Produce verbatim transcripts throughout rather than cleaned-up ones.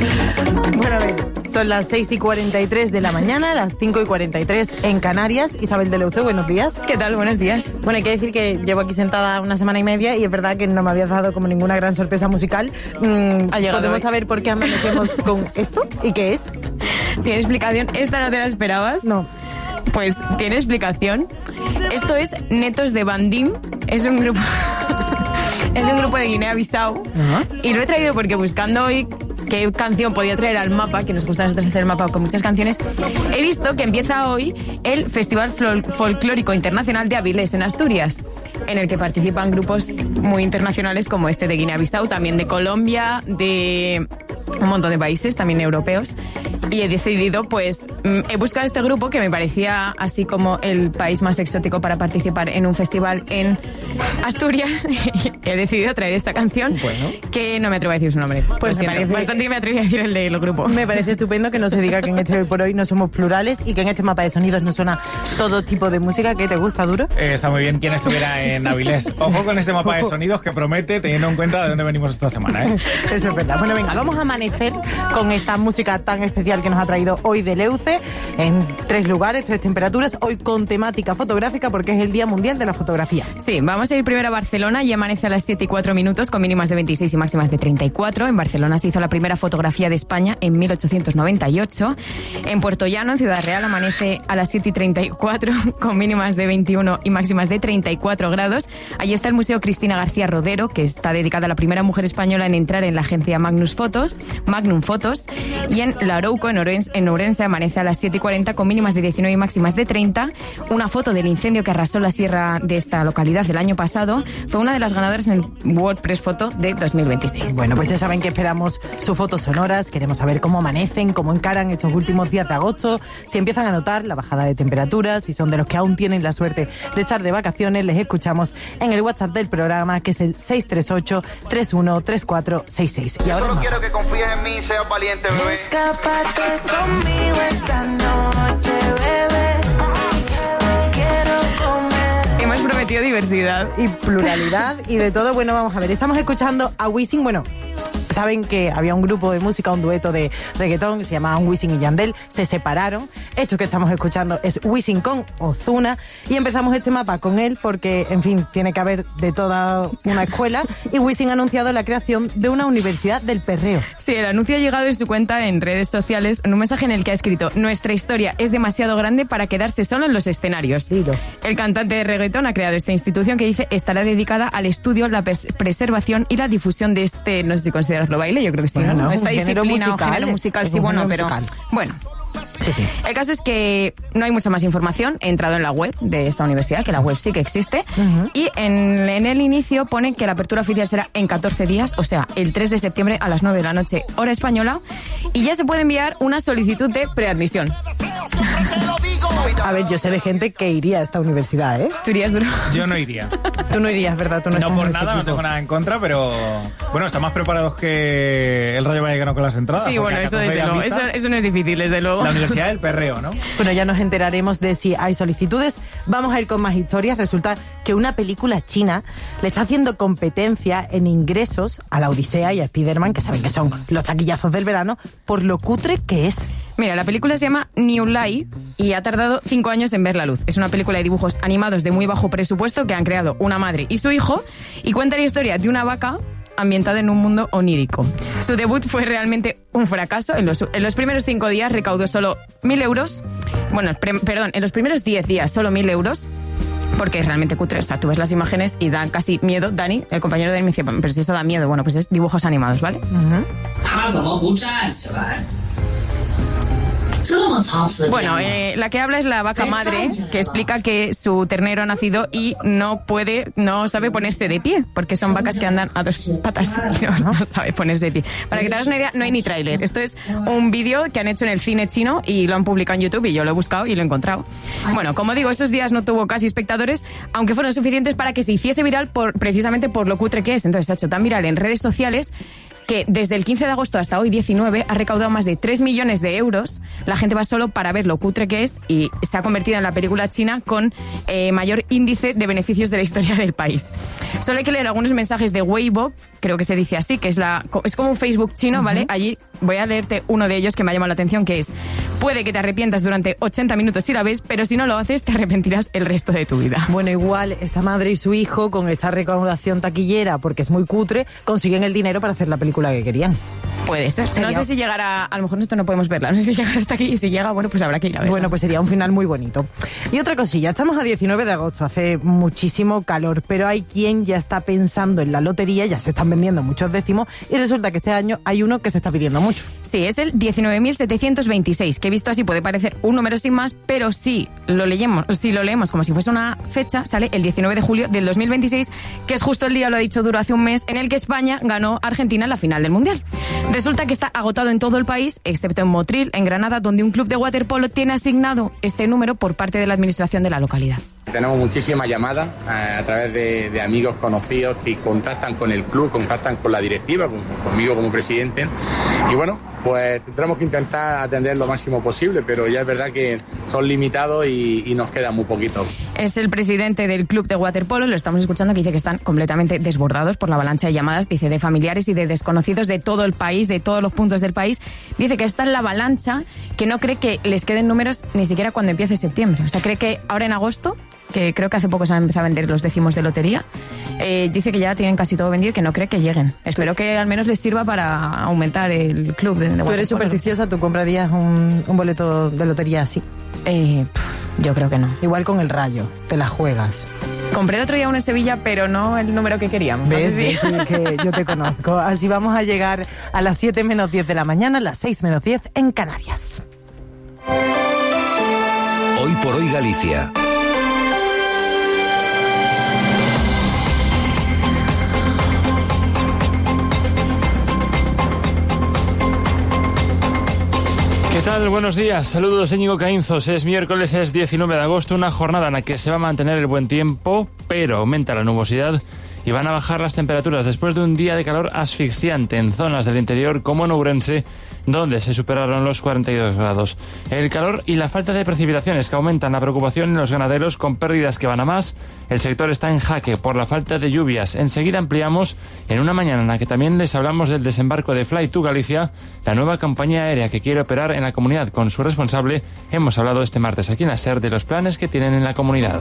Bueno, a ver, son las seis y cuarenta y tres de la mañana, las cinco y cuarenta y tres en Canarias. Isabel de Leuce, buenos días. ¿Qué tal? Buenos días. Bueno, hay que decir que llevo aquí sentada una semana y media y es verdad que no me habías dado como ninguna gran sorpresa musical. Mm, ¿Podemos hoy. saber por qué amanecemos con esto? ¿Y qué es? ¿Tiene explicación? ¿Esta no te la esperabas? No. Pues tiene explicación. Esto es Netos de Bandim. Es un grupo... es un grupo de Guinea-Bissau. Uh-huh. Y lo he traído porque buscando hoy qué canción podía traer al mapa, que nos gusta a nosotros hacer el mapa con muchas canciones, he visto que empieza hoy el Festival Fol- Folclórico Internacional de Avilés en Asturias, en el que participan grupos muy internacionales como este de Guinea-Bissau, también de Colombia, de un montón de países, también europeos. Y he decidido, pues, he buscado este grupo que me parecía así como el país más exótico para participar en un festival en Asturias. Y he decidido traer esta canción, bueno, que no me atrevo a decir su nombre. Pues me parece, bastante que me atreví a decir el del grupo. Me parece estupendo que no se diga que en este Hoy por Hoy no somos plurales y que en este mapa de sonidos no suena todo tipo de música. ¿Qué te gusta, Duro? Eh, está muy bien quien estuviera en Avilés. Ojo con este mapa de sonidos que promete, teniendo en cuenta de dónde venimos esta semana, ¿eh? Eso es verdad. Bueno, venga, vamos a amanecer con esta música tan especial que nos ha traído hoy de Leuce, en tres lugares, tres temperaturas, hoy con temática fotográfica porque es el Día Mundial de la Fotografía. Sí, vamos a ir primero a Barcelona y amanece a las siete y cuatro minutos con mínimas de veintiséis y máximas de treinta y cuatro. En Barcelona se hizo la primera fotografía de España en mil ochocientos noventa y ocho. En Puerto Llano, en Ciudad Real, amanece a las siete y treinta y cuatro con mínimas de veintiuno y máximas de treinta y cuatro grados. Allí está el Museo Cristina García Rodero, que está dedicada a la primera mujer española en entrar en la agencia Magnus Fotos, Magnum Fotos. Y en La Arouco, en Orense, en Ourense, amanece a las siete y cuarenta con mínimas de diecinueve y máximas de treinta. Una foto del incendio que arrasó la sierra de esta localidad el año pasado fue una de las ganadoras en el World Press Photo de dos mil veintiséis. Bueno, pues ya saben que esperamos sus fotos sonoras, queremos saber cómo amanecen, cómo encaran estos últimos días de agosto, si empiezan a notar la bajada de temperaturas, si son de los que aún tienen la suerte de estar de vacaciones. Les escuchamos en el WhatsApp del programa, que es el seis tres ocho, tres uno tres cuatro seis seis. Y ahora solo quiero que confíes en mí y seas valiente, bebé. Escápate conmigo esta noche, bebé. Quiero comer. Hemos prometido diversidad y pluralidad y de todo. Bueno, vamos a ver, estamos escuchando a Wisin. Bueno, saben que había un grupo de música, un dueto de reggaetón que se llamaban Wisin y Yandel, se separaron. Esto que estamos escuchando es Wisin con Ozuna y empezamos este mapa con él porque, en fin, tiene que haber de toda una escuela y Wisin ha anunciado la creación de una universidad del perreo. Sí, el anuncio ha llegado en su cuenta en redes sociales en un mensaje en el que ha escrito: nuestra historia es demasiado grande para quedarse solo en los escenarios. Sí, lo. El cantante de reggaetón ha creado esta institución que dice estará dedicada al estudio, la pres- preservación y la difusión de este, no sé si consideras lo baile, yo creo que sí, bueno, ¿no? no, Esta disciplina musical, o género musical, sí, bueno, pero musical. bueno. Sí, sí. El caso es que no hay mucha más información. He entrado en la web de esta universidad, que la web sí que existe, uh-huh. y en, en el inicio pone que la apertura oficial será en catorce días, o sea, el tres de septiembre a las nueve de la noche, hora española, y ya se puede enviar una solicitud de preadmisión. A ver, yo sé de gente que iría a esta universidad, ¿eh? ¿Tú irías, Duro? Yo no iría. Tú no irías, ¿verdad? Tú no no por en nada, este no tengo nada en contra, pero bueno, están más preparados que el Rayo Vallecano con las entradas. Sí, bueno, eso desde luego, eso, eso no es difícil, desde luego. La Universidad del Perreo, ¿no? Bueno, ya nos enteraremos de si hay solicitudes. Vamos a ir con más historias. Resulta que una película china le está haciendo competencia en ingresos a La Odisea y a Spiderman, que saben que son los taquillazos del verano, por lo cutre que es. Mira, la película se llama New Lai y ha tardado cinco años en ver la luz. Es una película de dibujos animados de muy bajo presupuesto que han creado una madre y su hijo y cuenta la historia de una vaca ambientada en un mundo onírico. Su debut fue realmente un fracaso. En los, en los primeros cinco días recaudó solo mil euros. Bueno, pre, perdón, en los primeros diez días solo mil euros. Porque es realmente cutre. O sea, tú ves las imágenes y dan casi miedo. Dani, el compañero de él, me dice, pero si eso da miedo. Bueno, pues es dibujos animados, ¿vale? Uh-huh. Bueno, eh, la que habla es la vaca madre, que explica que su ternero ha nacido y no puede, no sabe ponerse de pie, porque son vacas que andan a dos patas y no, no sabe ponerse de pie. Para que te hagas una idea, no hay ni tráiler. Esto es un vídeo que han hecho en el cine chino y lo han publicado en YouTube y yo lo he buscado y lo he encontrado. Bueno, como digo, esos días no tuvo casi espectadores, aunque fueron suficientes para que se hiciese viral por, precisamente por lo cutre que es. Entonces se ha hecho tan viral en redes sociales que desde el quince de agosto hasta hoy diecinueve ha recaudado más de tres millones de euros. La gente va solo para ver lo cutre que es y se ha convertido en la película china con eh, mayor índice de beneficios de la historia del país. Solo hay que leer algunos mensajes de Weibo, creo que se dice así, que es, la, es como un Facebook chino, uh-huh. ¿vale? Allí voy a leerte uno de ellos que me ha llamado la atención, que es: puede que te arrepientas durante ochenta minutos si la ves, pero si no lo haces te arrepentirás el resto de tu vida. Bueno, igual esta madre y su hijo, con esta recaudación taquillera, porque es muy cutre, consiguen el dinero para hacer la película que querían. Puede ser. Sería... No sé si llegará, a lo mejor nosotros no podemos verla, no sé si llegará hasta aquí, y si llega, bueno, pues habrá que ir a verla. Bueno, pues sería un final muy bonito. Y otra cosilla, estamos a diecinueve de agosto, hace muchísimo calor, pero hay quien ya está pensando en la lotería, ya se están vendiendo muchos décimos, y resulta que este año hay uno que se está pidiendo mucho. Sí, es el diecinueve mil setecientos veintiséis, que visto así puede parecer un número sin más, pero si lo leemos, si lo leemos como si fuese una fecha, sale el diecinueve de julio del dos mil veintiséis, que es justo el día, lo ha dicho Duro hace un mes, en el que España ganó a Argentina en la final del Mundial. Resulta que está agotado en todo el país, excepto en Motril, en Granada, donde un club de waterpolo tiene asignado este número por parte de la administración de la localidad. Tenemos muchísimas llamadas eh, a través de, de amigos conocidos que contactan con el club, contactan con la directiva, con, conmigo como presidente. Y bueno, pues tendremos que intentar atender lo máximo posible, pero ya es verdad que son limitados y, y nos queda muy poquito. Es el presidente del club de waterpolo, lo estamos escuchando, que dice que están completamente desbordados por la avalancha de llamadas, dice, de familiares y de desconocidos de todo el país, de todos los puntos del país. Dice que está en la avalancha, que no cree que les queden números ni siquiera cuando empiece septiembre. O sea, cree que ahora en agosto, que creo que hace poco se han empezado a vender los décimos de lotería, eh, dice que ya tienen casi todo vendido y que no cree que lleguen. Espero que al menos les sirva para aumentar el club de, de waterpolo. ¿Tú eres supersticiosa? ¿Tú comprarías un, un boleto de lotería así? Eh, pff, yo creo que no. Igual con el Rayo, te la juegas. Compré el otro día uno en Sevilla, pero no el número que queríamos. ¿Ves? No sé si... ¿Ves? Que yo te conozco. Así vamos a llegar a las siete menos diez de la mañana, a las seis menos diez en Canarias. Hoy por hoy Galicia. ¿Qué tal? Buenos días. Saludos, Íñigo Caínzos. Es miércoles, es diecinueve de agosto, una jornada en la que se va a mantener el buen tiempo, pero aumenta la nubosidad y van a bajar las temperaturas después de un día de calor asfixiante en zonas del interior como en Ourense, donde se superaron los cuarenta y dos grados. El calor y la falta de precipitaciones que aumentan la preocupación en los ganaderos con pérdidas que van a más. El sector está en jaque por la falta de lluvias. Enseguida ampliamos en una mañana en la que también les hablamos del desembarco de Fly to Galicia, la nueva compañía aérea que quiere operar en la comunidad con su responsable. Hemos hablado este martes aquí en la SER de los planes que tienen en la comunidad.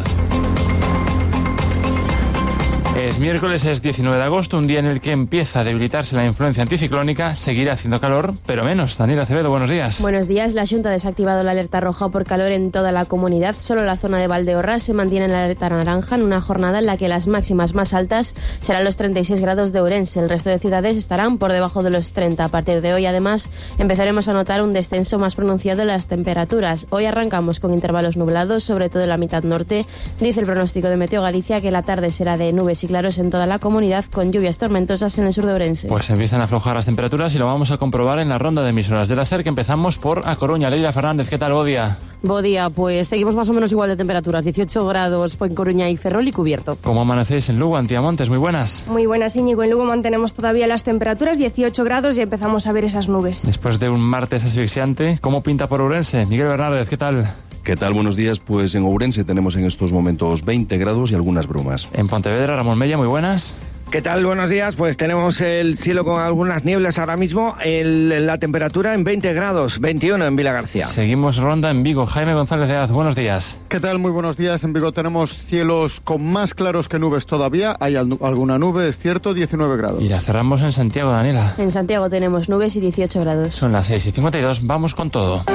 Es miércoles, es diecinueve de agosto, un día en el que empieza a debilitarse la influencia anticiclónica. Seguirá haciendo calor, pero menos. Daniela Acevedo, buenos días. Buenos días. La Xunta ha desactivado la alerta roja por calor en toda la comunidad. Solo la zona de Valdeorras se mantiene en la alerta naranja, en una jornada en la que las máximas más altas serán los treinta y seis grados de Ourense. El resto de ciudades estarán por debajo de los treinta. A partir de hoy, además, empezaremos a notar un descenso más pronunciado en las temperaturas. Hoy arrancamos con intervalos nublados, sobre todo en la mitad norte. Dice el pronóstico de Meteo Galicia que la tarde será de nubes y claros en toda la comunidad, con lluvias tormentosas en el sur de Ourense. Pues empiezan a aflojar las temperaturas y lo vamos a comprobar en la ronda de emisoras de la SER, que empezamos por A Coruña. Leila Fernández, ¿qué tal? Bodía. Bodía, pues seguimos más o menos igual de temperaturas, dieciocho grados en Coruña y Ferrol y cubierto. ¿Cómo amanecéis en Lugo, Antiamontes? Muy buenas. Muy buenas, Íñigo. En Lugo mantenemos todavía las temperaturas, dieciocho grados, y empezamos a ver esas nubes. Después de un martes asfixiante, ¿cómo pinta por Ourense? Miguel Bernárdez, ¿qué tal? ¿Qué tal? Buenos días. Pues en Ourense tenemos en estos momentos veinte grados y algunas brumas. En Pontevedra, Ramón Mella, muy buenas. ¿Qué tal? Buenos días. Pues tenemos el cielo con algunas nieblas ahora mismo. El, la temperatura en veinte grados, veintiuno en Vilagarcía. Seguimos ronda en Vigo. Jaime González de Az, buenos días. ¿Qué tal? Muy buenos días. En Vigo tenemos cielos con más claros que nubes todavía. Hay al, alguna nube, es cierto, diecinueve grados. Y la cerramos en Santiago, Daniela. En Santiago tenemos nubes y dieciocho grados. Son las seis y cincuenta y dos. Vamos con todo.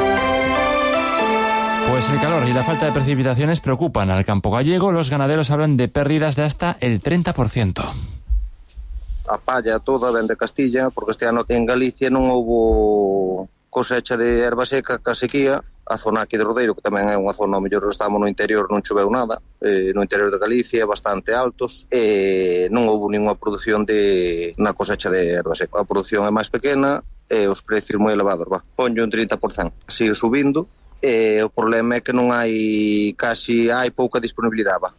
Pues el calor y la falta de precipitaciones preocupan al campo gallego. Los ganaderos hablan de pérdidas de hasta el treinta por ciento. A palla toda ven de Castilla, porque este ano aquí en Galicia non houbo cosecha de erva seca ca sequía. A zona aquí de Rodeiro, que tamén é unha zona, mellor estamos no interior, non choveu nada, eh, no interior de Galicia, bastante altos, e non houbo ninguna produción de na cosecha de erva seca. A produción é máis pequena e os precios moi elevados, va. Ponlle un trinta por ciento. Sigue subindo, e o problema é que non hai casi hai pouca disponibilidade, va.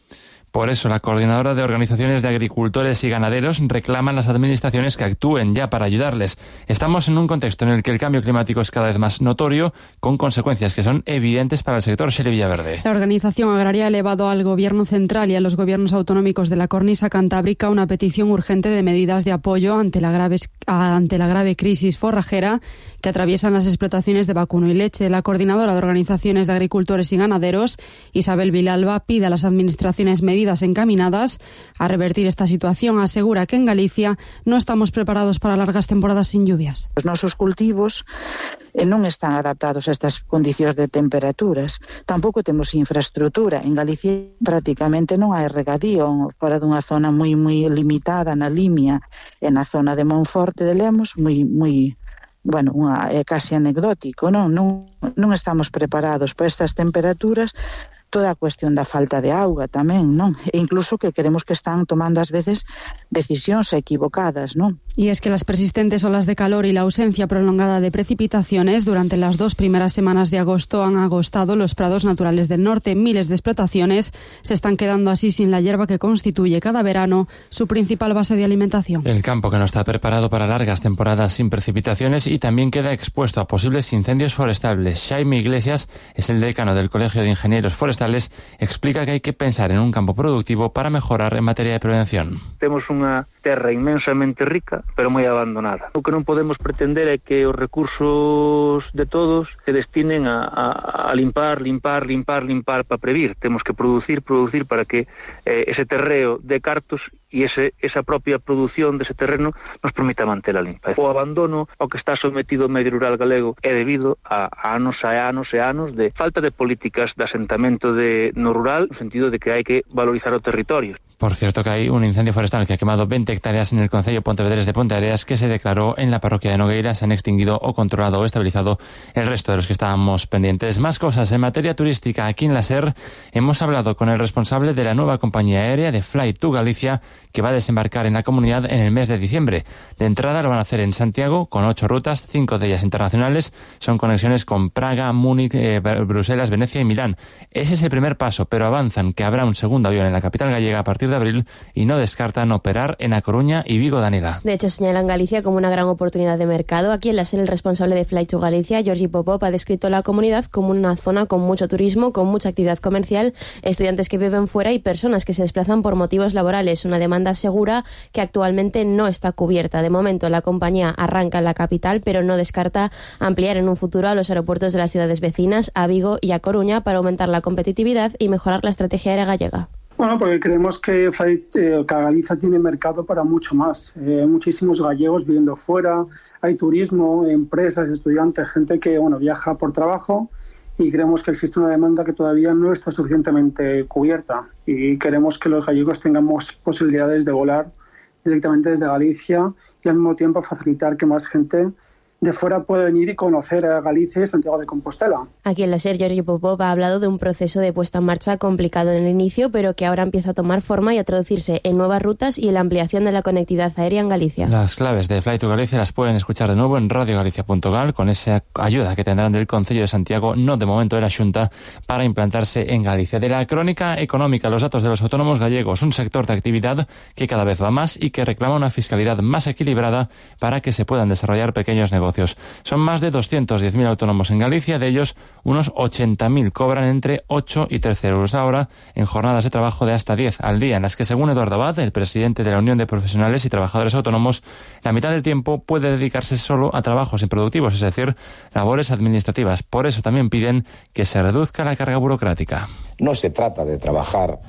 Por eso, la coordinadora de organizaciones de agricultores y ganaderos reclama a las administraciones que actúen ya para ayudarles. Estamos en un contexto en el que el cambio climático es cada vez más notorio, con consecuencias que son evidentes para el sector. Shelley Villaverde. La organización agraria ha elevado al Gobierno central y a los gobiernos autonómicos de la cornisa cantábrica una petición urgente de medidas de apoyo ante la grave, ante la grave crisis forrajera que atraviesan las explotaciones de vacuno y leche. La coordinadora de organizaciones de agricultores y ganaderos, Isabel Vilalba, pide a las administraciones medidas encaminadas a revertir esta situación. Asegura que en Galicia no estamos preparados para largas temporadas sin lluvias. Os nosos cultivos eh, non están adaptados a estas condicións de temperaturas. Tampouco temos infraestructura. En Galicia prácticamente non hai regadío, fora dunha zona moi moi limitada na Limia e na zona de Monforte de Lemos, moi moi bueno, unha, é casi anecdótico, non? Non non estamos preparados para estas temperaturas. Toda a cuestión da falta de auga tamén, non? E incluso que queremos que están tomando ás veces decisións equivocadas, non? Y es que las persistentes olas de calor y la ausencia prolongada de precipitaciones durante las dos primeras semanas de agosto han agostado los prados naturales del norte. Miles de explotaciones se están quedando así sin la hierba que constituye cada verano su principal base de alimentación. El campo que no está preparado para largas temporadas sin precipitaciones y también queda expuesto a posibles incendios forestales. Jaime Iglesias es el decano del Colegio de Ingenieros Forestales, explica que hay que pensar en un campo productivo para mejorar en materia de prevención. Temos unha terra inmensamente rica, pero moi abandonada. O que non podemos pretender é que os recursos de todos se destinen a, a, a limpar, limpar, limpar, limpar para previr. Temos que producir, producir para que eh, ese terreo de cartos e ese, esa propia produción dese terreno nos permita manter a limpeza. O abandono ao que está sometido o medio rural galego é debido a, a anos e anos e anos de falta de políticas de asentamento de, no rural, no sentido de que hai que valorizar o territorio. Por cierto que hay un incendio forestal que ha quemado veinte hectáreas en el concello Pontevedrés de Ponteareas que se declaró en la parroquia de Nogueira. Se han extinguido o controlado o estabilizado el resto de los que estábamos pendientes. Más cosas en materia turística. Aquí en la SER hemos hablado con el responsable de la nueva compañía aérea de Fly to Galicia que va a desembarcar en la comunidad en el mes de diciembre. De entrada lo van a hacer en Santiago con ocho rutas, cinco de ellas internacionales. Son conexiones con Praga, Múnich, eh, Bruselas, Venecia y Milán. Ese es el primer paso, pero avanzan que habrá un segundo avión en la capital gallega a partir de abril y no descartan operar en A Coruña y Vigo. Daniela. De hecho, señalan Galicia como una gran oportunidad de mercado. Aquí en la SER el responsable de Fly to Galicia, Georgi Popov, ha descrito la comunidad como una zona con mucho turismo, con mucha actividad comercial, estudiantes que viven fuera y personas que se desplazan por motivos laborales. Una demanda segura que actualmente no está cubierta. De momento, la compañía arranca en la capital, pero no descarta ampliar en un futuro a los aeropuertos de las ciudades vecinas, a Vigo y a Coruña, para aumentar la competitividad y mejorar la estrategia aérea gallega. Bueno, porque creemos que, eh, que Galicia tiene mercado para mucho más. Eh, muchísimos gallegos viviendo fuera, hay turismo, empresas, estudiantes, gente que bueno viaja por trabajo y creemos que existe una demanda que todavía no está suficientemente cubierta y queremos que los gallegos tengamos posibilidades de volar directamente desde Galicia y al mismo tiempo facilitar que más gente de fuera puede venir y conocer a Galicia y Santiago de Compostela. Aquí en la SER, Georgi Popov ha hablado de un proceso de puesta en marcha complicado en el inicio, pero que ahora empieza a tomar forma y a traducirse en nuevas rutas y en la ampliación de la conectividad aérea en Galicia. Las claves de Fly to Galicia las pueden escuchar de nuevo en radio galicia punto gal con esa ayuda que tendrán del Concello de Santiago, no de momento de la Xunta, para implantarse en Galicia. De la crónica económica, los datos de los autónomos gallegos, un sector de actividad que cada vez va más y que reclama una fiscalidad más equilibrada para que se puedan desarrollar pequeños negocios. Son más de doscientos diez mil autónomos en Galicia, de ellos unos ochenta mil cobran entre ocho y trece euros la hora en jornadas de trabajo de hasta diez al día, en las que, según Eduardo Abad, el presidente de la Unión de Profesionales y Trabajadores Autónomos, la mitad del tiempo puede dedicarse solo a trabajos improductivos, es decir, labores administrativas. Por eso también piden que se reduzca la carga burocrática. No se trata de trabajar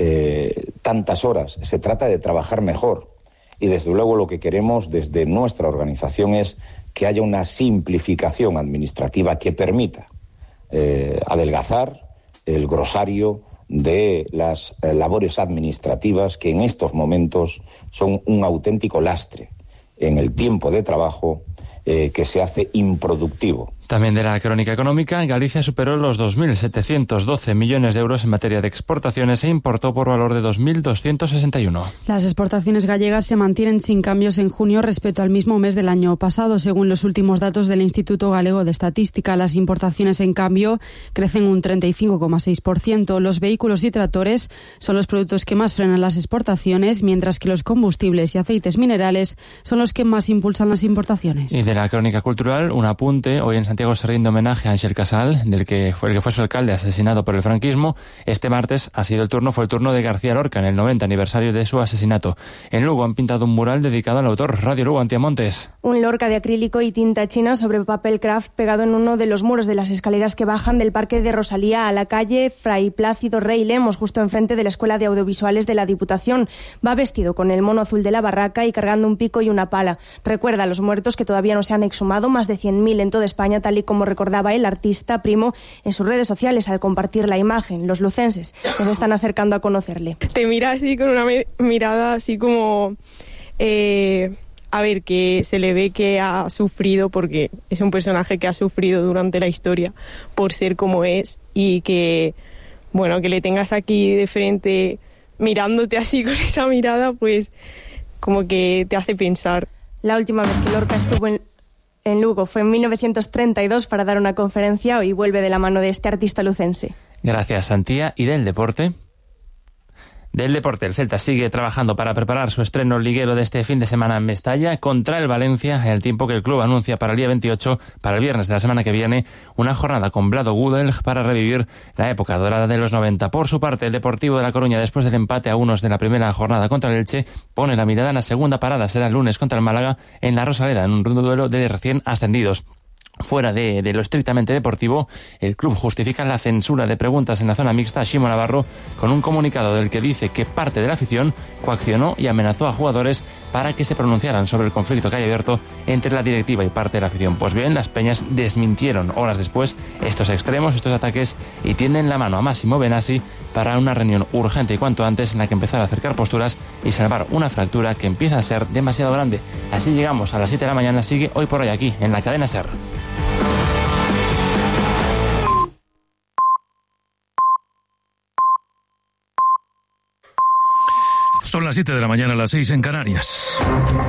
eh, tantas horas, se trata de trabajar mejor. Y desde luego lo que queremos desde nuestra organización es que haya una simplificación administrativa que permita eh, adelgazar el grosario de las eh, labores administrativas que en estos momentos son un auténtico lastre en el tiempo de trabajo eh, que se hace improductivo. También de la crónica económica, Galicia superó los dos mil setecientos doce millones de euros en materia de exportaciones e importó por valor de dos mil doscientos sesenta y uno. Las exportaciones gallegas se mantienen sin cambios en junio respecto al mismo mes del año pasado, según los últimos datos del Instituto Galego de Estadística. Las importaciones, en cambio, crecen un treinta y cinco coma seis por ciento. Los vehículos y tractores son los productos que más frenan las exportaciones, mientras que los combustibles y aceites minerales son los que más impulsan las importaciones. Y de la crónica cultural, un apunte. Hoy en Santiago se rinde homenaje a Ángel Casal, del que fue el que fue su alcalde asesinado por el franquismo. Este martes ha sido el turno, fue el turno de García Lorca en el noventa aniversario de su asesinato. En Lugo han pintado un mural dedicado al autor. Radio Lugo, Antiamontes. Un Lorca de acrílico y tinta china sobre papel craft pegado en uno de los muros de las escaleras que bajan del Parque de Rosalía a la calle Fray Plácido Rey Lemos, justo enfrente de la Escuela de Audiovisuales de la Diputación. Va vestido con el mono azul de la barraca y cargando un pico y una pala. Recuerda a los muertos que todavía no se han exhumado, más de cien mil en toda España, tal y como recordaba el artista Primo en sus redes sociales al compartir la imagen. Los lucenses que se están acercando a conocerle. Te mira así con una mirada así como... Eh, a ver, que se le ve que ha sufrido, porque es un personaje que ha sufrido durante la historia por ser como es, y que, bueno, que le tengas aquí de frente mirándote así con esa mirada, pues como que te hace pensar. La última vez que Lorca estuvo en, en Lugo fue en mil novecientos treinta y dos para dar una conferencia. Hoy vuelve de la mano de este artista lucense. Gracias, Santía. ¿Y del deporte? Del deporte, el Celta sigue trabajando para preparar su estreno liguero de este fin de semana en Mestalla contra el Valencia, en el tiempo que el club anuncia para el día veintiocho, para el viernes de la semana que viene, una jornada con Vlado Gudel para revivir la época dorada de los noventa. Por su parte, el Deportivo de La Coruña, después del empate a unos de la primera jornada contra el Elche, pone la mirada en la segunda parada. Será el lunes contra el Málaga en la Rosaleda, en un duelo de recién ascendidos. Fuera de, de lo estrictamente deportivo, el club justifica la censura de preguntas en la zona mixta a Ximo Navarro con un comunicado del que dice que parte de la afición coaccionó y amenazó a jugadores para que se pronunciaran sobre el conflicto que hay abierto entre la directiva y parte de la afición. Pues bien, las peñas desmintieron horas después estos extremos, estos ataques, y tienden la mano a Massimo Benassi para una reunión urgente y cuanto antes en la que empezar a acercar posturas y salvar una fractura que empieza a ser demasiado grande. Así llegamos a las siete de la mañana. Sigue Hoy por Hoy aquí en la cadena SER. Son las siete de la mañana, las seis en Canarias.